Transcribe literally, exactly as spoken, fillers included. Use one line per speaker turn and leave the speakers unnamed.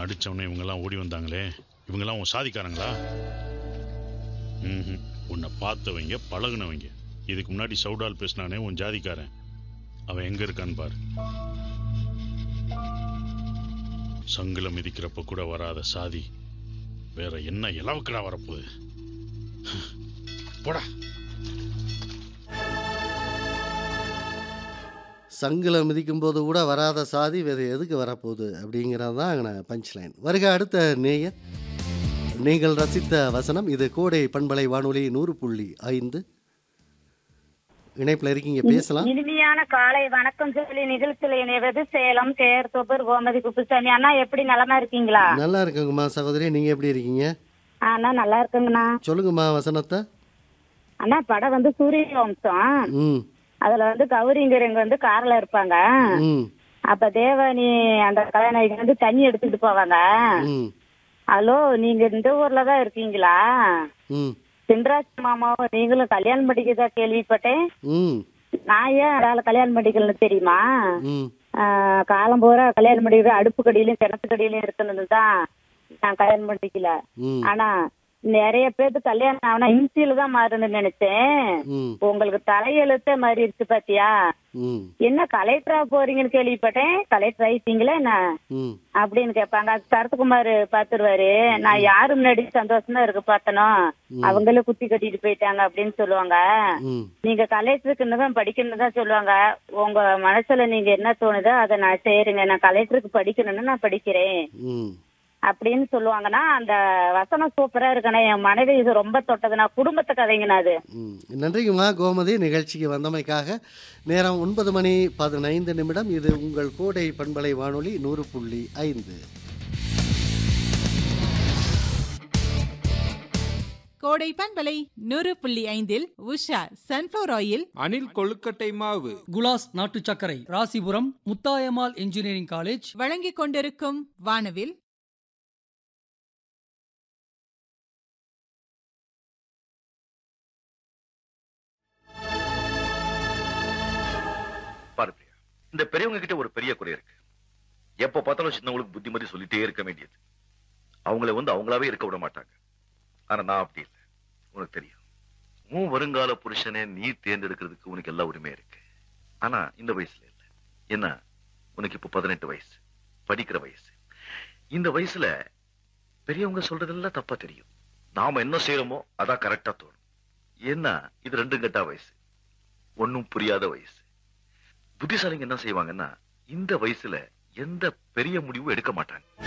அடித்தவொடனே இவங்கெல்லாம் ஓடி வந்தாங்களே, இவங்கெல்லாம் உன் சாதிக்காரங்களா? ம் உன்னை பார்த்தவங்க பழகுனவங்க. இதுக்கு முன்னாடி சவுடால் பேசினானே உன் ஜாதிக்காரன், அவன் எங்கே இருக்கான்னு பாரு. சங்கில மிதிக்கிறப்ப கூட வராத சாதி வேற என்ன இலவுக்கடா வரப்போகுது? போடா.
சங்கில மிதிக்கும் போது கூட வராத சாதி வேறு எதுக்கு வரப்போகுது அப்படிங்கிறது தான் பஞ்ச் லைன். வருக அடுத்த நேயர். நீங்கள் ரசித்த வசனம் இது கோடை பண்பலை வானொலி நூறு புள்ளி ஐந்து. இணைப்பில் இருக்கீங்க, பேசலாம்.
இனிமையான காலை வணக்கம் சொல்லி நிகழ்ச்சியில் இணைவது சேலம் தேர் தொபர் கோமதி குப்புசாமி. அண்ணா எப்படி நலமா இருக்கீங்களா?
நல்லா இருக்குங்கம்மா சகோதரி, நீங்க எப்படி இருக்கீங்க?
அண்ணா நல்லா இருக்குங்கண்ணா.
சொல்லுங்கம்மா வசனத்தை.
அண்ணா படம் வந்து சூரிய வம்சம்.
ம்
அதுல வந்து கௌரிங்கிறவங்க வந்து கார்ல இருப்பாங்க.
ம்
அப்ப தேவானி அந்த கல்யாணம் வந்து தண்ணி எடுத்துட்டு போவாங்க.
ம்
ஹலோ, நீங்க இந்த ஊர்ல தான் இருக்கீங்களா?
ம்
சின்ராஜ் மாமாவும் நீங்களும் கல்யாணம் பண்ணிக்கதா கேள்விப்பட்டேன்.
ம்
நான் ஏன் அதால கல்யாணம் பண்ணிக்கலன்னு தெரியுமா?
ம்
காலம் பூரா கல்யாணம் பண்ணிக்கிற அடுப்பு கடியிலும் கிணத்து கடியிலும் இருக்கிறது தான் நான் கல்யாணம் பண்ணிக்கல.
ம்
ஆனா நிறைய பேருக்கு கல்யாணம் ஆனா இன்சியில தான் மாறணும்னு நினைச்சேன்.
ம்
உங்களுக்கு தலையெழுத்தே மாறிடுச்சு பாத்தியா?
ம்
என்ன கலெக்டரா போறீங்கன்னு கேள்விப்பட்டேன். கலெக்டர் ஆயிட்டீங்களா என்ன
ம்
அப்படின்னு கேட்பாங்க. அது சரத்குமார் பாத்துருவாரு. நான் யாரு முன்னாடி சந்தோஷமா இருக்கு பார்த்தனோ அவங்களே குத்தி கட்டிட்டு போயிட்டாங்க அப்படின்னு சொல்லுவாங்க.
ம்
நீங்க கலெக்டருக்குன்னு தான் படிக்கணும்னு தான் சொல்லுவாங்க. உங்க மனசுல நீங்க என்ன தோணுதோ அதை நான் செய்யறேங்க. நான் கலெக்டருக்கு படிக்கணும்னு நான் படிக்கிறேன்
ம்
அப்படின்னு சொல்லுவாங்கன்னா அந்த வசனம் சூப்பரா இருக்கணும். என் மனைவி இது ரொம்ப தொட்டது. நான் குடும்பத்தை கதைங்கண்ணா அது.
ம் நன்றிங்கம்மா கோமதி, நிகழ்ச்சிக்கு வந்தமைக்காக. நேரம் ஒன்பது மணி பதினைந்து நிமிடம். இது உங்கள் கோடை பண்பலை வானொலி நூறு புள்ளி ஐந்து.
கோடை பண்பலை நூறு புள்ளி ஐந்தில் உஷா சன்ஃப்ளவர் ஆயில்,
அணில் கொழுக்கட்டை மாவு,
குலாஸ் நாட்டு சர்க்கரை, ராசிபுரம் முத்தாயம்மாள் இன்ஜினியரிங் காலேஜ்
வழங்கிக் கொண்டிருக்கும் வானவில்.
பாருப்பிரியா, இந்த பெரியவங்க கிட்ட ஒரு பெரிய குறை இருக்கு. எப்ப பார்த்தாலும் சின்னவங்களுக்கு புத்திமதி சொல்லிட்டே இருக்க வேண்டியது. அவங்கள வந்து அவங்களாவே இருக்க விட மாட்டாங்க. ஆனா நான் அப்படி இல்லை. உனக்கு தெரியும், உன் வருங்கால புருஷனை நீ தேர்ந்தெடுக்கிறதுக்கு உனக்கு எல்லா உரிமை இருக்கு. ஆனா இந்த வயசுல இல்ல. என்ன, உனக்கு இப்ப பதினெட்டு வயசு, படிக்கிற வயசு. இந்த வயசுல பெரியவங்க சொல்றதெல்லாம் தப்பா தெரியும். நாம என்ன செய்யறோமோ அதான் கரெக்டா தோணும். ஏன்னா இது ரெண்டும் கெட்டா வயசு, ஒன்னும் புரியாத வயசு. புத்திசாலிங்க என்ன செய்வாங்கன்னா இந்த வயசுல எந்த பெரிய முடிவும் எடுக்க மாட்டாங்க.